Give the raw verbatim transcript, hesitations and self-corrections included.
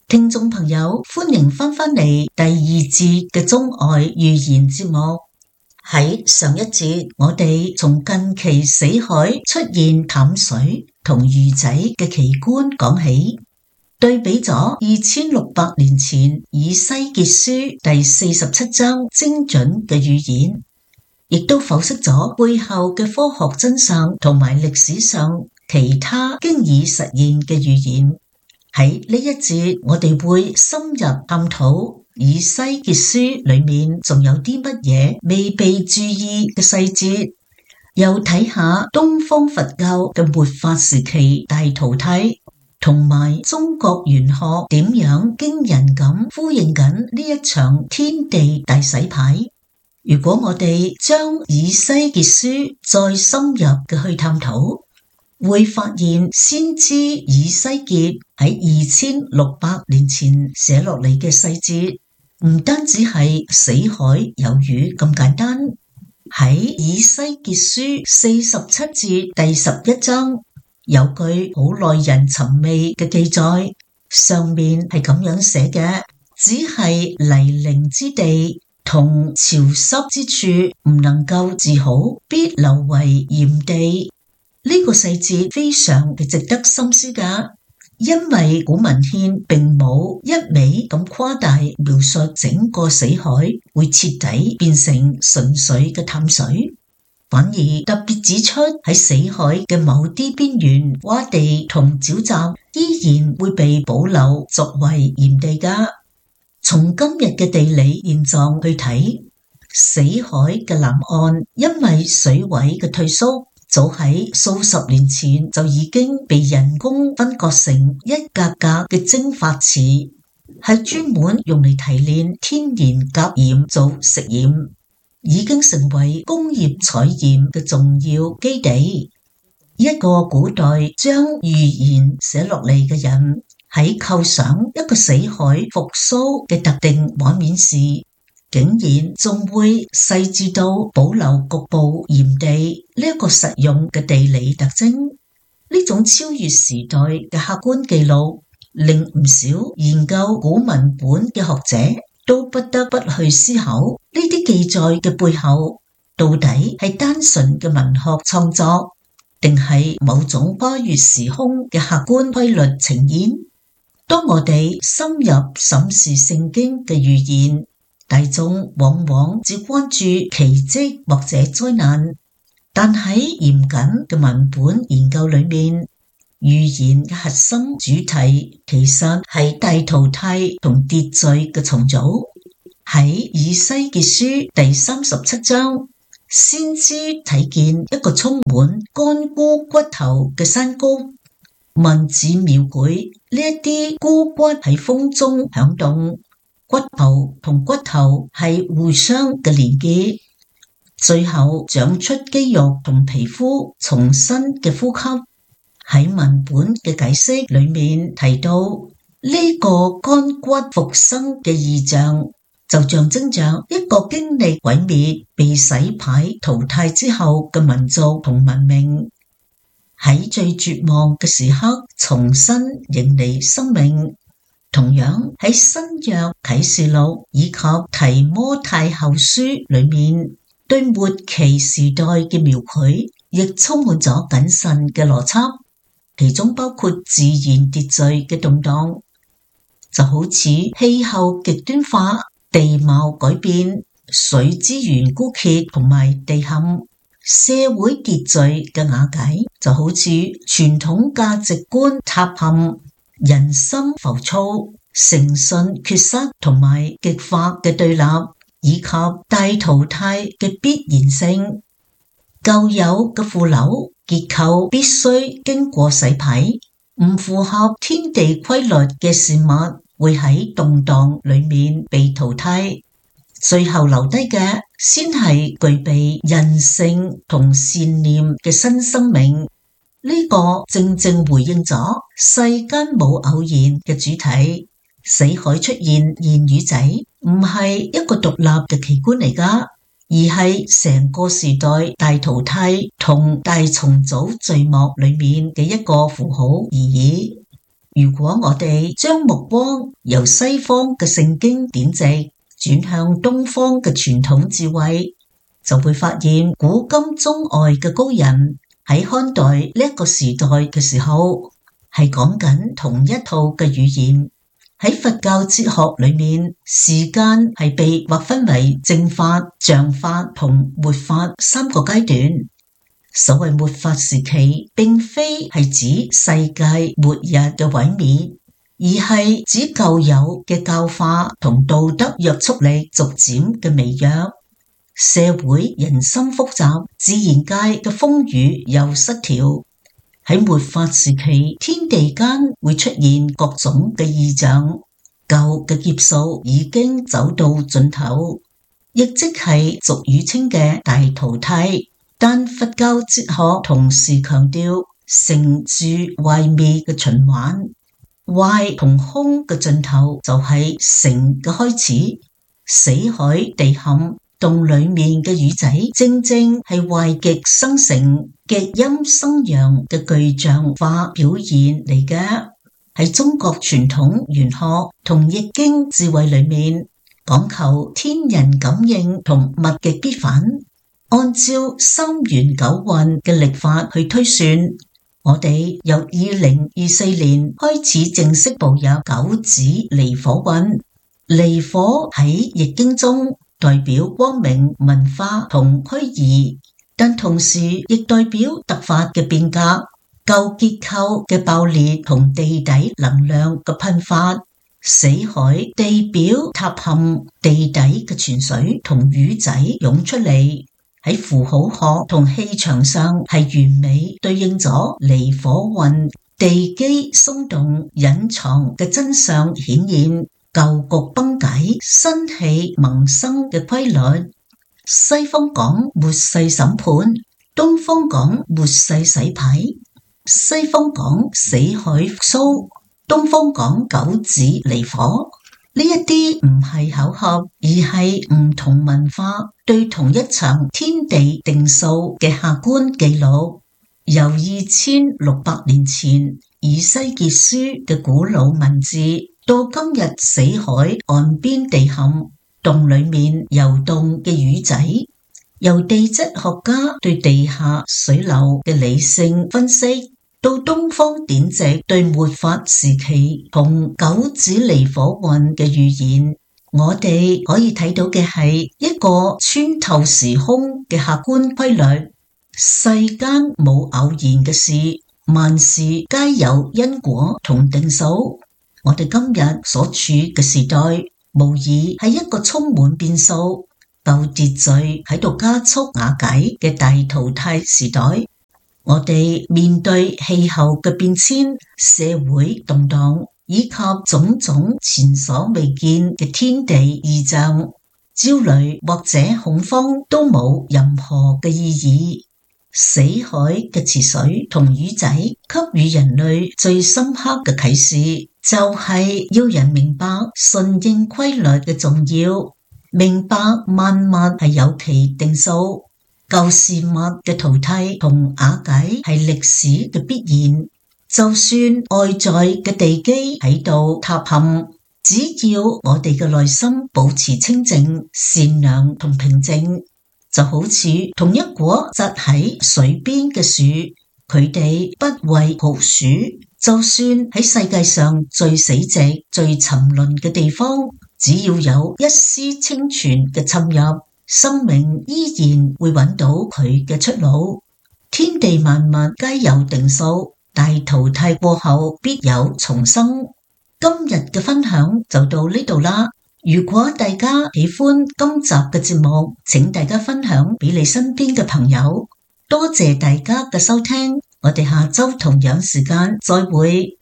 聽眾朋友，歡迎翻返嚟第二節嘅中外寓言節目。喺上一節，我哋從近期死海出現淡水同魚仔嘅奇觀講起，對比咗二千六百年前以西結書第四十七章精準嘅預言，亦都剖析咗背後嘅科學真相同埋歷史上其他經已實現嘅預言。喺呢一節，我哋會深入探討以西結書裏面仲有啲乜嘢未被注意嘅細節，又睇下東方佛教嘅末法時期大淘汰，同埋中國玄學點樣驚人咁呼應緊呢一場天地大洗牌。如果我哋將以西結書再深入嘅去探討，會發現先知以西結喺二千六百年前寫落嚟嘅細節，唔單止係死海有魚咁簡單。喺以西結書四十七節第十一章有句好耐人尋味嘅記載，上面係咁樣寫嘅：只係泥濘之地同潮濕之處唔能夠治好，必留為鹽地。呢個細節非常嘅值得深思㗎，因為古文獻並冇一味咁誇大描述整個死海會徹底變成純粹嘅淡水，反而特別指出喺死海嘅某啲邊緣窪地同沼澤依然會被保留作為鹽地㗎。從今日嘅地理現狀去睇，死海嘅南岸因為水位嘅退縮，早喺數十年前就已經被人工分割成一格格嘅蒸發池，係專門用嚟提煉天然甲鹽做食鹽，已經成為工業採鹽嘅重要基地。一個古代將預言寫落嚟嘅人喺構想一個死海復甦嘅特定畫面時，竟然仲會細緻到保留局部鹽地呢一個實用嘅地理特徵。呢種超越時代嘅客觀記錄，令唔少研究古文本嘅學者都不得不去思考，呢啲記載嘅背後到底係單純嘅文學創作，定係某種跨越時空嘅客觀規律呈現？當我哋深入審視聖經嘅預言，大眾往往只關注奇蹟或者災難，但喺嚴謹嘅文本研究裏面，預言嘅核心主題其實係大淘汰同秩序嘅重組。喺以西結書第三十七章，先知睇見一個充滿乾枯骨頭嘅山谷，文字描繪呢一啲枯骨喺風中響動，骨頭同骨頭係互相嘅連結，最後長出肌肉同皮膚，重新嘅呼吸。喺文本嘅解釋裏面提到，呢個乾骨復生嘅異象，就象徵着一個經歷毀滅、被洗牌淘汰之後嘅民族同文明，喺最絕望嘅時刻重新迎嚟生命。同樣喺新約啟示錄以及提摩太後書裏面，對末期時代嘅描繪亦充滿咗謹慎嘅邏輯，其中包括自然秩序嘅動盪，就好似氣候極端化、地貌改變、水資源枯竭同埋地陷；社會秩序嘅瓦解，就好似傳統價值觀塌陷、人心浮躁、誠信缺失同埋極化嘅對立，以及大淘汰嘅必然性。舊有嘅腐朽結構必須經過洗牌，唔符合天地規律嘅事物會喺動盪裏面被淘汰，最後留低嘅先係具備人性同善念嘅新生命。呢個正正回應咗世間冇偶然嘅主題，死海出現現魚仔唔係一個獨立嘅奇觀嚟㗎，而係成個時代大淘汰同大重組序幕裏面嘅一個符號而已。 如果我哋將目光由西方嘅聖經典籍轉向東方嘅傳統智慧，就會發現古今中外嘅高人喺看待呢一個時代嘅時候，係講緊同一套嘅語言。喺佛教哲學裏面，時間係被劃分為正法、像法同末法三個階段。所謂末法時期，並非係指世界末日嘅毀滅，而係指舊有嘅教化同道德約束力逐漸嘅微弱，社會人心複雜，自然界嘅風雨又失調。喺末法時期，天地間會出現各種嘅異象，舊嘅劫數已經走到盡頭，亦即係俗語稱嘅大淘汰。但佛教哲學同時強調成住壞滅嘅循環，壞同空嘅盡頭就係成嘅開始。死海地陷洞裏面嘅魚仔，正正係壞極生成、極陰生陽嘅具象化表現嚟嘅。喺中國傳統玄學同易經智慧裏面，講求天人感應同物極必反。按照三元九運嘅曆法去推算，我哋由二零二四年開始正式步入九子離火運。離火喺易經中代表光明、文化同虛擬，但同時亦代表突發嘅變革、舊結構嘅爆裂同地底能量嘅噴發。死海地表塌陷，地底嘅泉水同魚仔湧出嚟。喺符號學同氣場上係完美對應咗離火運，地基鬆動，隱藏嘅真相顯現，舊局崩解，新氣萌生嘅規律。西方講末世審判，東方講末世洗牌。西方講死海復甦，東方講九子離火。呢一啲唔係巧合，而係唔同文化對同一場天地定數嘅客觀記錄。由二千六百年前以西結書嘅古老文字，到今日死海岸邊地陷洞裏面游動嘅魚仔，由地質學家對地下水流嘅理性分析，到東方典籍對末法時期同九子離火運嘅預言，我哋可以睇到嘅係一個穿透時空嘅客觀規律。世間冇偶然嘅事，萬事皆有因果同定數。我哋今日所處嘅時代，無疑係一個充滿變數、舊秩序喺度加速瓦解嘅大淘汰時代。我哋面對氣候嘅變遷、社會動盪以及種種前所未見嘅天地異象，焦慮或者恐慌都冇任何嘅意義。死海嘅池水同魚仔給予人類最深刻嘅啟示，就係要人明白順應規律嘅重要，明白萬物係有其定數。舊事物嘅淘汰同瓦解係歷史嘅必然，就算外在嘅地基喺度塌陷，只要我哋嘅內心保持清淨、善良同平靜，就好似同一棵紮喺水邊嘅樹，佢哋不畏酷暑，就算喺世界上最死寂、最沉淪嘅地方，只要有一絲清泉嘅侵入，生命依然會揾到佢嘅出路。天地萬物皆有定數，大淘汰過後必有重生。今日嘅分享就到呢度啦。如果大家喜歡今集嘅節目，請大家分享俾你身邊嘅朋友。多謝大家嘅收聽，我哋下周同樣時間再會。